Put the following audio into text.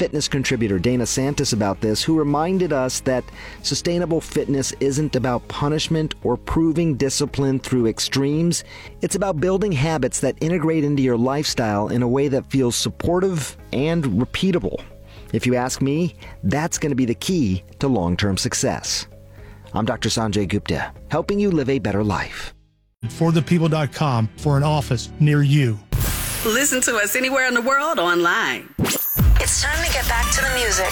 fitness contributor Dana Santis about this, who reminded us that sustainable fitness isn't about punishment or proving discipline through extremes. It's about building habits that integrate into your lifestyle in a way that feels supportive and repeatable. If you ask me, that's going to be the key to long-term success. I'm Dr. Sanjay Gupta, helping you live a better life. ForThePeople.com for an office near you. Listen to us anywhere in the world online. It's time to get back to the music.